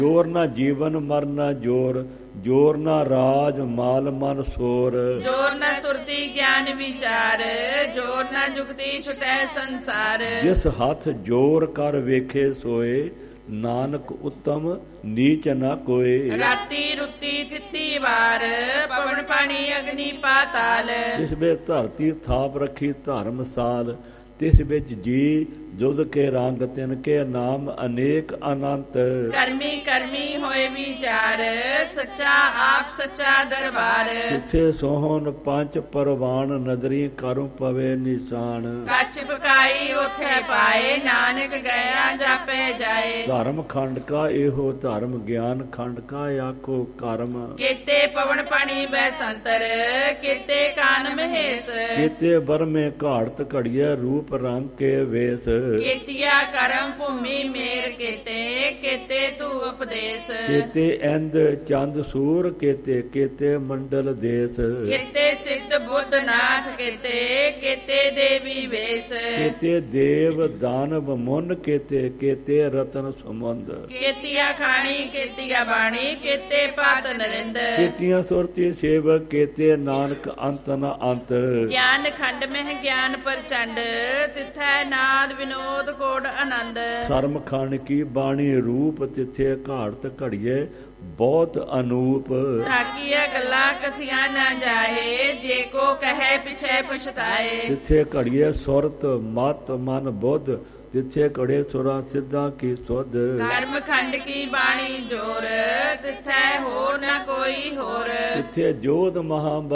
ਜੋਰ ਨਾ ਜੀਵਨ ਮਰਨਾ ਜੋਰ, ਜੋਰ ਨਾ ਰਾਜ ਮਾਲ ਮਨ ਸੋਰ। ਜੋਰ ਨਾ ਸੁਰਤੀ ਗਿਆਨ ਵਿਚਾਰ, ਜੋਰ ਨਾ ਜੁਗਤੀ ਛੁਟੈ ਸੰਸਾਰ। ਜਿਸ ਹੱਥ ਜੋਰ ਕਰ ਵੇਖੇ ਸੋਏ, ਨਾਨਕ ਉੱਤਮ ਨੀਚ ਨਾ ਕੋਏ। ਰਾਤੀ ਰੁੱਤੀ ਤਿੱਥੀ ਵਾਰ, ਪਵਨ ਪਾਣੀ ਅਗਨੀ ਪਾਤਾਲ। ਜਿਸ ਵਿੱਚ ਧਰਤੀ ਥਾਪ ਰੱਖੀ ਧਰਮਸਾਲ, ਤਿਸ ਵਿੱਚ ਜੀ ਜੁਦ ਕੇ ਰੰਗ ਤਿਨ ਕੇ ਨਾਮ ਅਨੇਕ ਅਨੰਤ। ਕਰਮੀ ਕਰਮੀ ਹੋਏ ਵਿਚਾਰ, ਸੱਚਾ ਆਪ ਸੱਚਾ ਦਰਬਾਰ। ਜਿੱਥੇ ਸੋਹਣ ਪੰਜ ਪਰਵਾਨ, ਨਦਰੀ ਕਰਮ ਪਵੇ ਨਿਸ਼ਾਨ। ਕੱਚ ਪਕਾਈ ਉਥੇ ਪਾਏ, ਨਾਨਕ ਗਿਆ ਜਾਪੇ ਜਾਏ। ਧਰਮ ਖੰਡ ਕਾ ਇਹੋ ਧਰਮ, ਗਿਆਨ ਖੰਡ ਕਾ ਆਖੋ ਕਰਮ। ਕੀਤੇ ਪਵਨ ਪਾਣੀ ਬੈਸੰਤਰ, ਕੀਤੇ ਕਾਨ ਮਹੇਸ਼। ਕੀਤੇ ਬਰਮੇ ਘਾੜਤ ਘੜੀਏ, ਰੂਪ ਰੰਗ ਕੇ ਵੇਸ। ਕੀਤਿਆ ਕਰਮ ਭੂਮੀ ਮੇਰ ਕੀਤੇ, ਕੀਤੇ ਤੂੰ ਉਪਦੇਸ਼। ਕੀਤੇ ਇੰਦ ਚੰਦ ਸੂਰ, ਕੀਤੇ ਕੀਤੇ ਮੰਡਲ ਦੇਸ। ਕੀਤੇ ਸਿੱਧ ਬੁੱਧ ਨਾਥ ਕੀਤੇ, ਕੀਤੇ ਦੇਵੀ ਵੇਸ। ਕੀਤੇ ਦੇਵ ਦਾਨਵ ਮੁਨ, ਕੀਤੇ ਕੀਤੇ ਰਤਨ ਸਮੁੰਦ। ਕੀਤਿਆ ਖਾਣੀ ਕੀਤਿਆ ਬਾਣੀ, ਕੀਤੇ ਪਾਤ ਨਰਿੰਦ। ਕੀਤੀਆਂ ਸੁਰਤੀ ਸੇਵਕ, ਕੀਤੇ ਨਾਨਕ ਅੰਤ ਨ ਅੰਤ। ਗਿਆਨ ਖੰਡ ਮਹਿ ਗਿਆਨ ਪ੍ਰਚੰਡ, ਤਿਥੈ ਨਾਦ ਵਿਨੋਦ ਕੋਡ ਆਨੰਦ। ਸ਼ਰਮ ਖੰਡ ਕੀ ਬਾਣੀ ਰੂਪ, ਤਿੱਥੇ ਘਾੜਤ ਘੜੀਏ ਬਹੁਤ ਅਨੂਪ। ਥਾਕੀਆਂ ਗੱਲਾਂ ਕਥੀਆਂ ਨਾ ਜਾਹੇ, ਜੇ ਕੋ ਕਹੈ ਪਿਛੈ ਪਛਤਾਏ। ਤਿੱਥੇ ਘੜੀਏ ਸੁਰਤ ਮਤ ਮਨ ਬੁੱਧ, ਤਿੱਥੇ ਘੜੇ ਸੁਰਾਂ ਸਿੱਧਾਂ ਕੀ ਸੁਧ। ਕਰਮ ਖੰਡ ਕੀ ਬਾਣੀ ਜੋਰ, ਤਿਥੈ ਹੋਰ ਨਾ ਕੋਈ ਹੋਰ। ਤਿੱਥੇ ਜੋਧ ਮਹਾ